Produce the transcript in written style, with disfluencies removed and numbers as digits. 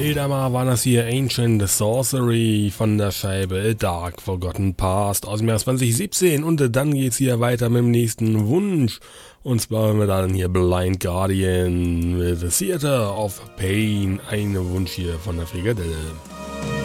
Wieder mal war das hier Ancient Sorcery von der Scheibe A Dark Forgotten Past aus dem Jahr 2017 und dann geht's hier weiter mit dem nächsten Wunsch und zwar haben wir dann hier Blind Guardian with the Theater of Pain, ein Wunsch hier von der Frikadelle.